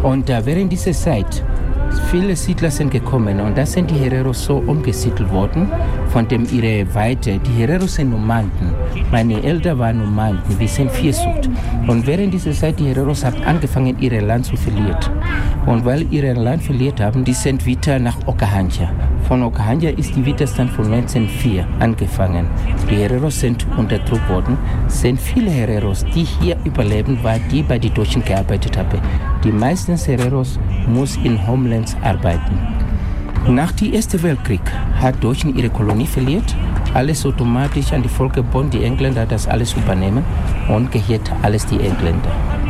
Und während dieser Zeit viele Siedler sind gekommen und da sind die Hereros so umgesiedelt worden von ihrer Weite. Die Hereros sind Nomanden. Meine Eltern waren Nomanden. Wir sind Viehzucht. Und während dieser Zeit, die Hereros haben angefangen, ihr Land zu verlieren. Und weil ihr Land verliert haben, die sind wieder nach Okahandja. Von Okahandja ist die Widerstand von 1904 angefangen. Die Hereros sind unterdrückt worden. Es sind viele Hereros, die hier überleben, weil die bei den Deutschen gearbeitet haben. Die meisten Hereros muss in Homelands arbeiten. Nach dem Ersten Weltkrieg hat Deutschland ihre Kolonie verliert. Alles automatisch an die Völkerbund, die Engländer das alles übernehmen und gehört alles die Engländer.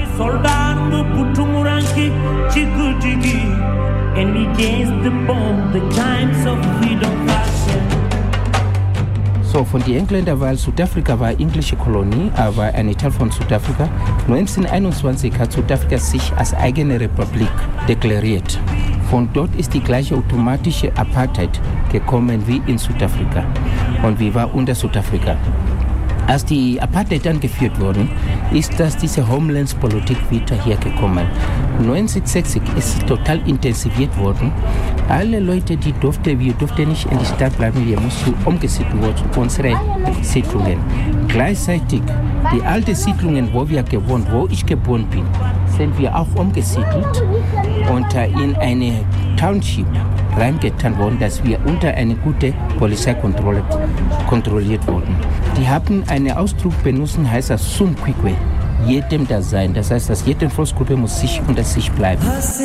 So, von den Engländern, weil Südafrika war englische Kolonie, aber ein Teil von Südafrika. 1921 hat Südafrika sich als eigene Republik deklariert. Von dort ist die gleiche automatische Apartheid gekommen wie in Südafrika. Und wir waren unter Südafrika. Als die Apartheid dann geführt wurde, ist diese Homelands-Politik wieder hergekommen. 1960 ist es total intensiviert worden. Alle Leute, wir durften nicht in die Stadt bleiben, wir mussten umgesiedelt werden zu unseren Siedlungen. Gleichzeitig, die alten Siedlungen, wo wir gewohnt, wo ich geboren bin, sind wir auch umgesiedelt und in eine Township reingetan worden, dass wir unter eine gute Polizeikontrolle kontrolliert wurden. Die haben einen Ausdruck benutzt, heißt das Sumkwikwe, jedem das sein. Das heißt, dass jede Volksgruppe muss sich unter sich bleiben.